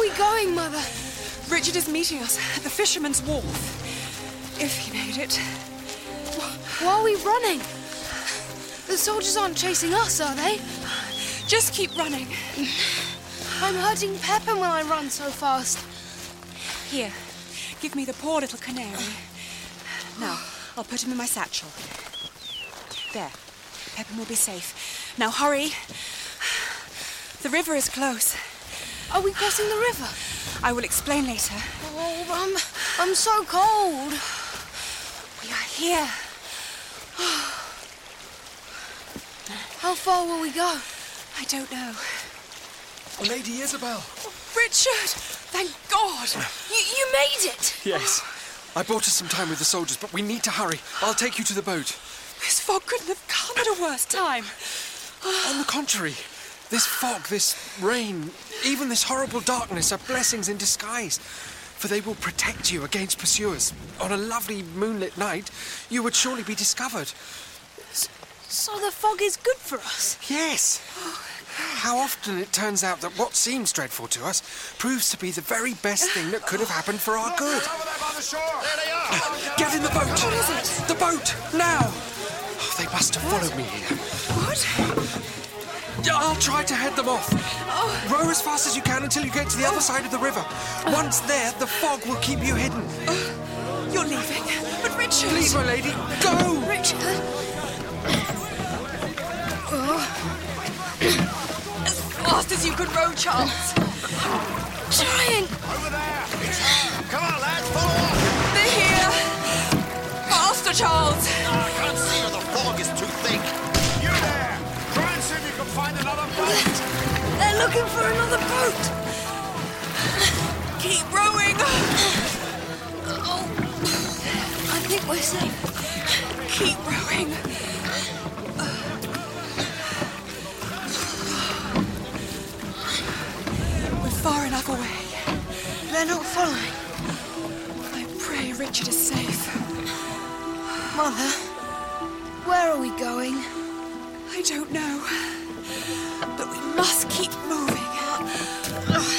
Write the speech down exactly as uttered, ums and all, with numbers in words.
we going, Mother? Richard is meeting us at the Fisherman's Wharf. If he made it. Why are we running? The soldiers aren't chasing us, are they? Just keep running. I'm hurting Pepper when I run so fast. Here, give me the poor little canary. Now, I'll put him in my satchel. There. Pepper will be safe. Now, hurry. The river is close. Are we crossing the river? I will explain later. Oh, I'm, I'm so cold. We are here. How far will we go? I don't know. Lady Isabel. Richard! Thank God! You, you made it! Yes. I bought us some time with the soldiers, but we need to hurry. I'll take you to the boat. This fog couldn't have come at a worse time. On the contrary, this fog, this rain, even this horrible darkness are blessings in disguise. For they will protect you against pursuers. On a lovely moonlit night, you would surely be discovered. So the fog is good for us? Yes. How often it turns out that what seems dreadful to us proves to be the very best thing that could have happened for our good. Get in the boat! What is it? The boat! Now! Oh, they must have followed me here. What? I'll try to head them off. Oh. Row as fast as you can until you get to the other side of the river. Once there, the fog will keep you hidden. Uh, you're leaving. But Richard... Please, my lady, go! Richard? As fast as you could row, Charles. Trying. Over there! It's her! Come on, lads, follow on! They're here. Faster, Charles. Oh, I can't see her, the fog is too thick. You there! Try and see if you can find another boat! They're looking for another boat. Keep rowing. Oh, I think we're safe. Keep rowing. We're far enough away. They're not following. I pray Richard is safe. Mother, where are we going? I don't know. But we must keep moving.